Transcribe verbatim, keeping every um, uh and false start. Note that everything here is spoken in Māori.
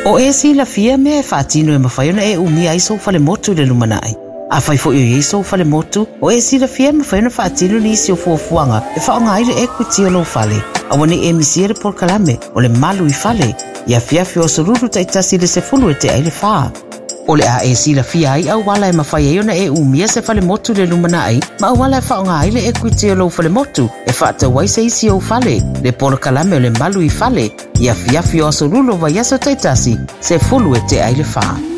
O e si la fia me e whaatino e mawhaiona e umi ai so fale motu le lumanai. A whai fo i so fale motu, o e si la fia me whaiona whaatino ni si o fuafuanga e whaonga aile equity o lo fale. A wane e misiere por kalame o le malu i fale, ia fiafi o soruru taitasi le se fulu e te aile whaa. O le a e si la fia ai au wala e mawhaiona e umia se fale motu le lumanai, ma au wala e whaonga aile equity o lo fale motu, e whaata waise isi o fale, le por kalame o le malu i fale, ia fiafi o soruru wa yaso taitasi se fulu e te aile whaa.